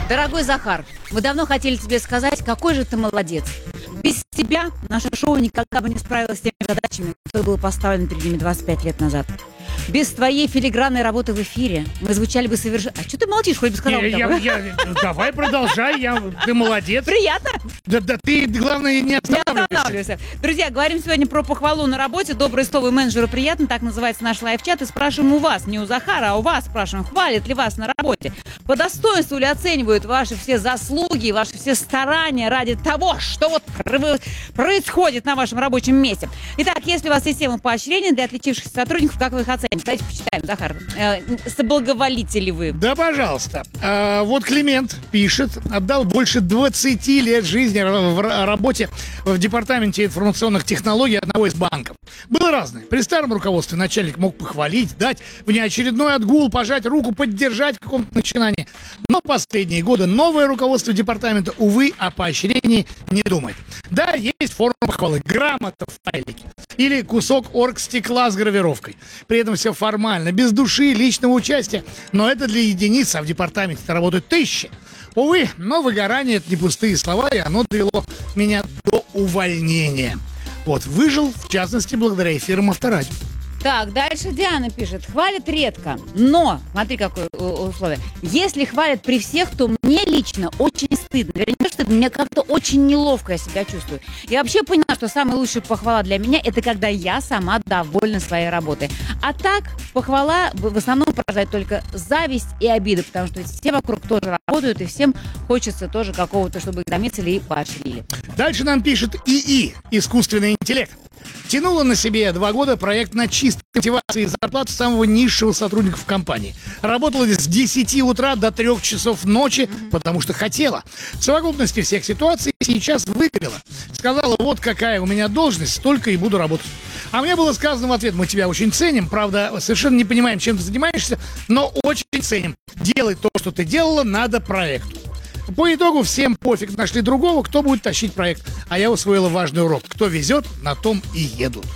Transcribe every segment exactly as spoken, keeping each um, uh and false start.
Дорогой Захар, мы давно хотели тебе сказать, какой же ты молодец. Без тебя наше шоу никогда бы не справилось с теми задачами, которые было поставлено перед ними двадцать пять лет назад. Без твоей филигранной работы в эфире мы звучали бы совершенно... А что ты молчишь, хоть бы сказал? Не, я, я, давай продолжай, я, ты молодец. Приятно? Да, да ты, главное, не останавливайся. Не останавливайся. Друзья, говорим сегодня про похвалу на работе. Доброе слово менеджеру приятно, так называется наш лайв-чат. И спрашиваем у вас, не у Захара, а у вас спрашиваем, хвалят ли вас на работе? По достоинству ли оценивают ваши все заслуги, ваши все старания ради того, что вот происходит на вашем рабочем месте? Итак, если у вас система поощрения для отличившихся сотрудников, как вы их оцените? Давайте почитаем, Захар. Э, соблаговолите ли вы? Да, пожалуйста. А, вот Климент пишет, отдал больше двадцати лет жизни в работе в департаменте информационных технологий одного из банков. Было разное. При старом руководстве начальник мог похвалить, дать внеочередной отгул, пожать руку, поддержать в каком-то начинании. Но последние годы новое руководство департамента, увы, о поощрении не думает. Да, есть форма похвалы, грамота в файлике или кусок оргстекла с гравировкой. При этом все формально, без души, личного участия. Но это для единиц, а в департаменте работают тысячи. Увы, но выгорание — это не пустые слова, и оно довело меня до увольнения. Вот, выжил, в частности, благодаря эфирам Авторадио. Так, дальше Диана пишет. Хвалят редко, но, смотри, какое условие. Если хвалят при всех, то мне лично очень стыдно. Вернее, не стыдно, мне как-то очень неловко я себя чувствую. Я вообще поняла, что самая лучшая похвала для меня — это когда я сама довольна своей работой. А так, похвала в основном порождает только зависть и обиду, потому что все вокруг тоже работают, и всем хочется тоже какого-то, чтобы их заметили и поощрили. Дальше нам пишет ИИ, искусственный интеллект. Тянула на себе два года проект на чистой мотивации зарплаты самого низшего сотрудника в компании. Работала с десяти утра до трех часов ночи, потому что хотела. В совокупности всех ситуаций сейчас выгорела. Сказала, вот какая у меня должность, столько и буду работать. А мне было сказано в ответ, мы тебя очень ценим, правда, совершенно не понимаем, чем ты занимаешься, но очень ценим. Делай то, что ты делала, надо проекту. По итогу всем пофиг, нашли другого, кто будет тащить проект. А я усвоила важный урок. Кто везет, на том и едут.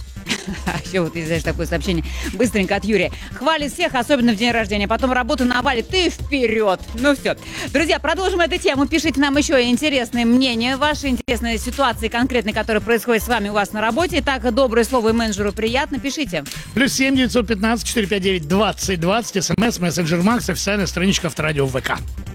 А еще вот, знаешь, такое сообщение быстренько от Юрия. Хвалит всех, особенно в день рождения. Потом работу навалит и вперед. Ну все. Друзья, продолжим эту тему. Пишите нам еще интересные мнения, ваши интересные ситуации конкретные, которые происходят с вами у вас на работе. Итак, доброе слово и менеджеру приятно. Пишите. Плюс семь девятьсот пятнадцать четыреста пятьдесят девять двадцать двадцать. СМС, мессенджер Макс, официальная страничка Авторадио в ВК.